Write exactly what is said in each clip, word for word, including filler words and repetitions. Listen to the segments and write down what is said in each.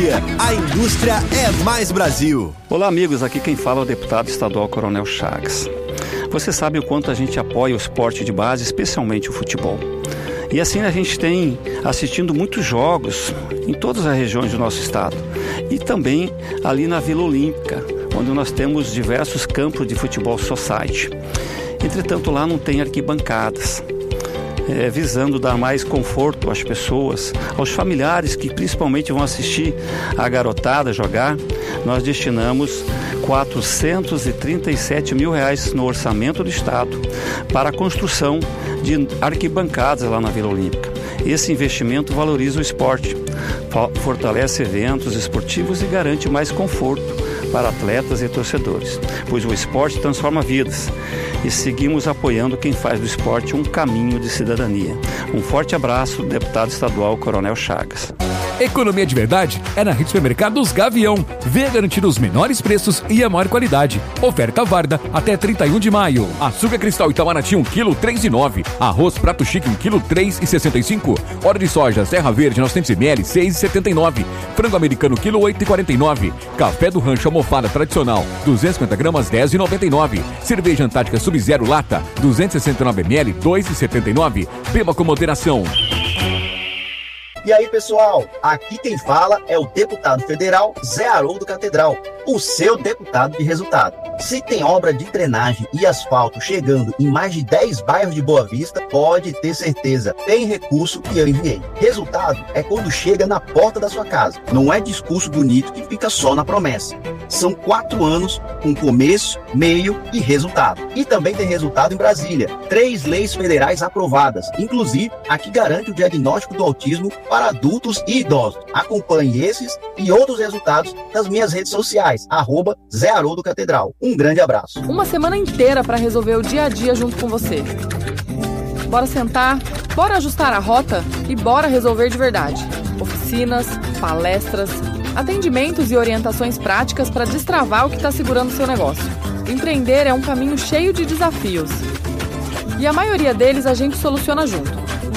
A indústria é mais Brasil. Olá, amigos. Aqui quem fala é o deputado estadual Coronel Chagas. Você sabe o quanto a gente apoia o esporte de base, especialmente o futebol. E assim a gente tem assistindo muitos jogos em todas as regiões do nosso estado. E também ali na Vila Olímpica, onde nós temos diversos campos de futebol society. Entretanto, lá não tem arquibancadas. É, visando dar mais conforto às pessoas, aos familiares que principalmente vão assistir a garotada jogar, nós destinamos quatrocentos e trinta e sete mil reais no orçamento do estado para a construção de arquibancadas lá na Vila Olímpica. Esse investimento valoriza o esporte, fortalece eventos esportivos e garante mais conforto para atletas e torcedores, pois o esporte transforma vidas. E seguimos apoiando quem faz do esporte um caminho de cidadania. Um forte abraço, deputado estadual Coronel Chagas. Economia de verdade é na rede supermercados Gavião. Venha garantir os menores preços e a maior qualidade. Oferta válida até trinta e um de maio. Açúcar cristal Itamaraty um quilo, três reais e nove centavos. Arroz prato chique um quilo, três reais e sessenta e cinco centavos. Óleo de soja Serra Verde novecentos mililitros, seis reais e setenta e nove centavos. Frango americano quilo, oito reais e quarenta e nove centavos. Café do Rancho almofada tradicional, duzentos e cinquenta gramas, dez reais e noventa e nove centavos. Cerveja Antártica Sub-Zero lata, duzentos e sessenta e nove mililitros, dois reais e setenta e nove centavos. Beba com moderação. E aí, pessoal, aqui quem fala é o deputado federal Zé Haroldo Catedral, o seu deputado de resultado. Se tem obra de drenagem e asfalto chegando em mais de dez bairros de Boa Vista, pode ter certeza, tem recurso que eu enviei. Resultado é quando chega na porta da sua casa. Não é discurso bonito que fica só na promessa. São quatro anos com começo, meio e resultado. E também tem resultado em Brasília. Três leis federais aprovadas, inclusive a que garante o diagnóstico do autismo para adultos e idosos. Acompanhe esses e outros resultados nas minhas redes sociais, arroba Zé Haroldo Catedral. Um grande abraço. Uma semana inteira para resolver o dia a dia junto com você. Bora sentar, bora ajustar a rota e bora resolver de verdade. Oficinas, palestras, atendimentos e orientações práticas para destravar o que está segurando seu negócio. Empreender é um caminho cheio de desafios. E a maioria deles a gente soluciona junto.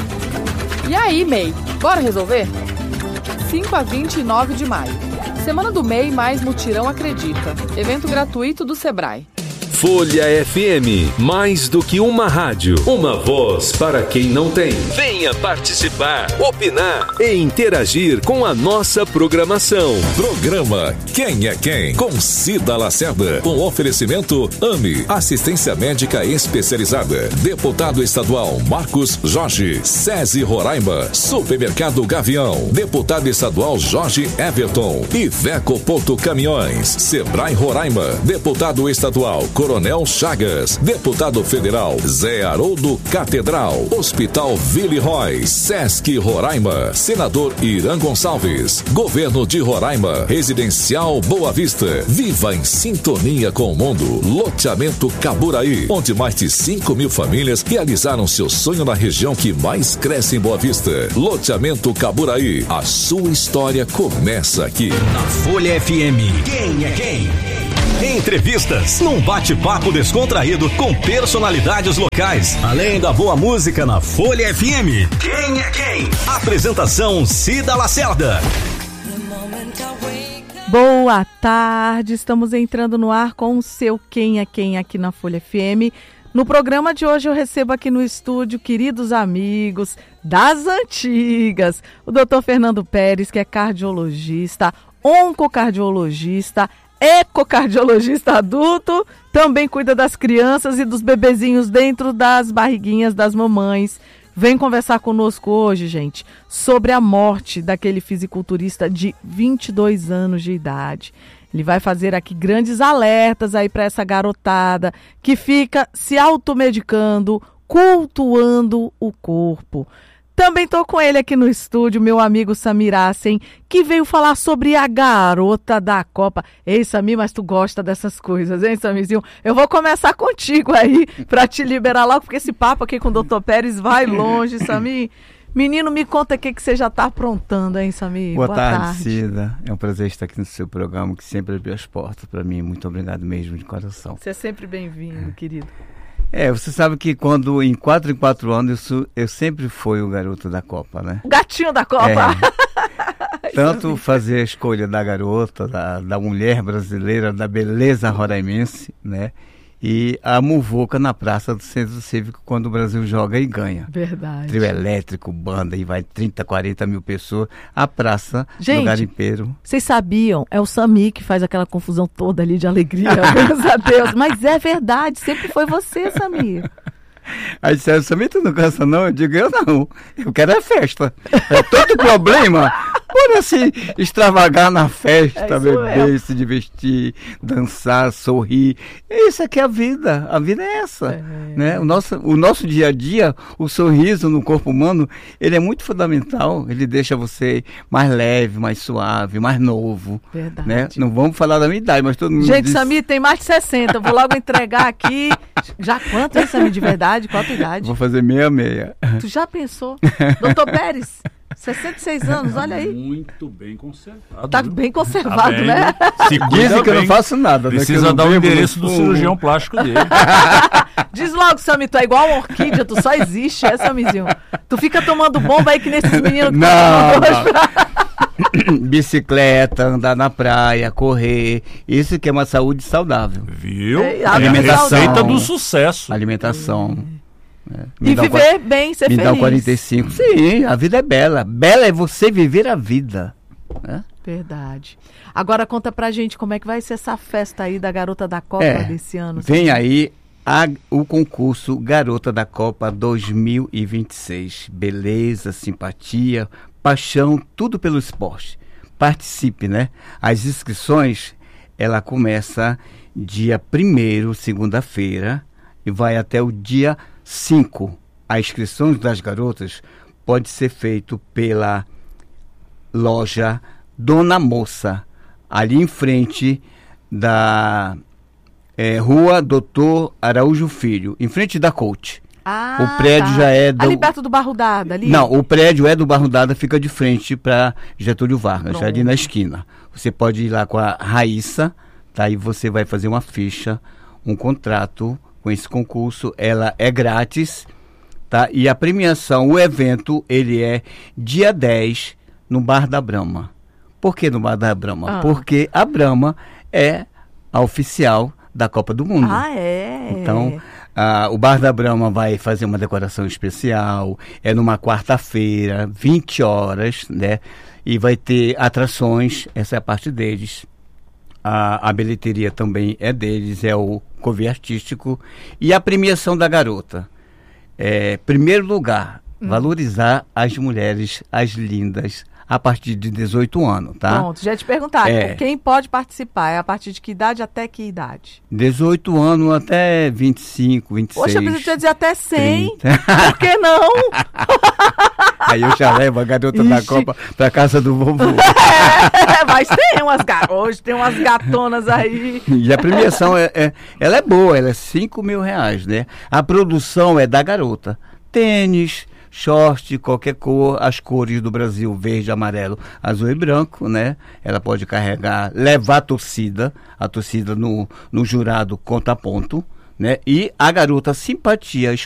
E aí, M E I, bora resolver? cinco a vinte e nove de maio. Semana do M E I mais Mutirão Acredita. Evento gratuito do Sebrae. Folha F M, mais do que uma rádio, uma voz para quem não tem. Venha participar, opinar e interagir com a nossa programação. Programa Quem é Quem? Com Cida Lacerda. Com oferecimento A M I, assistência médica especializada. Deputado estadual Marcos Jorge. SESI Roraima. Supermercado Gavião. Deputado estadual Jorge Everton. Iveco Porto Caminhões. Sebrae Roraima. Deputado estadual Coronel Chagas. Deputado federal Zé Haroldo Catedral. Hospital Villeroy. Sesc Roraima. Senador Irã Gonçalves. Governo de Roraima. Residencial Boa Vista. Viva em sintonia com o mundo. Loteamento Caburaí, onde mais de cinco mil famílias realizaram seu sonho na região que mais cresce em Boa Vista. Loteamento Caburaí. A sua história começa aqui. Na Folha F M. Quem é quem? Entrevistas num bate-papo descontraído com personalidades locais. Além da boa música na Folha F M. Quem é quem? Apresentação Cida Lacerda. Boa tarde, estamos entrando no ar com o seu Quem é Quem aqui na Folha F M. No programa de hoje eu recebo aqui no estúdio queridos amigos das antigas, o doutor Fernando Pérez, que é cardiologista, oncocardiologista, ecocardiologista adulto, também cuida das crianças e dos bebezinhos dentro das barriguinhas das mamães. Vem conversar conosco hoje, gente, sobre a morte daquele fisiculturista de vinte e dois anos de idade. Ele vai fazer aqui grandes alertas aí para essa garotada que fica se automedicando, cultuando o corpo. Também estou com ele aqui no estúdio, meu amigo Samir Assen, que veio falar sobre a garota da Copa. Ei, Samir, mas tu gosta dessas coisas, hein, Samirzinho? Eu vou começar contigo aí, para te liberar logo, porque esse papo aqui com o doutor Pérez vai longe, Samir. Menino, me conta o que, que você já está aprontando, hein, Samir? Boa, Boa tarde, tarde, Cida. É um prazer estar aqui no seu programa, que sempre abriu as portas para mim. Muito obrigado mesmo, de coração. Você é sempre bem-vindo, querido. É, você sabe que quando em quatro em quatro anos eu, sou, eu sempre fui o garoto da Copa, né? O gatinho da Copa! É. Tanto fazer a escolha da garota, da, da mulher brasileira, da beleza roraimense, né? E a muvuca na praça do Centro Cívico quando o Brasil joga e ganha. Verdade. Trio elétrico, banda, e vai trinta, quarenta mil pessoas. A praça Gente, do garimpeiro. Vocês sabiam? É o Sami que faz aquela confusão toda ali de alegria, graças a Deus. Mas é verdade, sempre foi você, Sami. Aí disseram, Sami, tu não cansa não? Eu digo, eu não. Eu quero é festa. É tanto problema. Por assim, extravagar na festa, É beber, se divertir, dançar, sorrir. Isso aqui é a vida. A vida é essa. É. Né? O, nosso, o nosso dia a dia, o sorriso no corpo humano, ele é muito fundamental. Ele deixa você mais leve, mais suave, mais novo. Verdade. Né? Não vamos falar da minha idade, mas todo mundo Gente, diz... Sami tem mais de sessenta. Eu vou logo entregar aqui. Já quanto, hein, Sami, de verdade? Qual a tua idade? Vou fazer meia meia. Tu já pensou? Doutor Pérez, sessenta e seis anos, olha aí. Muito bem conservado. Tá viu? bem conservado, Tá bem, né? Se Dizem que eu não faço nada. Precisa né? dar o endereço do cirurgião plástico dele. Diz logo, Sami, tu é igual uma orquídea, tu só existe, é, Samizinho. Tu fica tomando bomba aí que nesses meninos que não, tá não. Pra... Bicicleta, andar na praia, correr. Isso que é uma saúde saudável. Viu? É, alimentação. Receita do sucesso. Alimentação. É. E viver um, bem, ser me feliz. Me dá quarenta e cinco. Sim, a vida é bela. Bela é você viver a vida. Né? Verdade. Agora conta pra gente como é que vai ser essa festa aí da Garota da Copa é, desse ano. Vem aí a, o concurso Garota da Copa dois mil e vinte e seis. Beleza, simpatia, paixão, tudo pelo esporte. Participe, né? As inscrições, ela começa dia primeiro, segunda-feira, e vai até o dia cinco. A inscrição das garotas pode ser feita pela loja Dona Moça, ali em frente da é, Rua Doutor Araújo Filho, em frente da Coach. Ah, o prédio tá. já é do... Ali perto do Barro Dada, ali? Não, o prédio é do Barro Dada, fica de frente para Getúlio Vargas, Pronto. já ali na esquina. Você pode ir lá com a Raíssa, tá? E você vai fazer uma ficha, um contrato com esse concurso. Ela é grátis, tá? E a premiação, o evento, ele é dia dez no Bar da Brahma. Por que no Bar da Brahma? Ah. Porque a Brahma é a oficial da Copa do Mundo. Ah, é? Então... Ah, o Bar da Brahma vai fazer uma decoração especial, é numa quarta-feira, vinte horas, né? E vai ter atrações, essa é a parte deles. A, a bilheteria também é deles, é o cover artístico. E a premiação da garota. É, primeiro lugar, hum. valorizar as mulheres, as lindas, a partir de dezoito anos, tá? Pronto, já ia te perguntar, é. quem pode participar? É a partir de que idade até que idade? dezoito anos até vinte e cinco, vinte e seis. Poxa, eu preciso dizer até cem. trinta. Por que não? Aí eu já levo a garota Ixi. da Copa pra casa do vovô. É, mas tem umas garotas, hoje tem umas gatonas aí. E a premiação, é, é, ela é boa, ela é cinco mil reais, né? A produção é da garota. Tênis, short, qualquer cor, as cores do Brasil, verde, amarelo, azul e branco, né? Ela pode carregar, levar a torcida, a torcida no, no jurado conta ponto, né? E a garota simpatia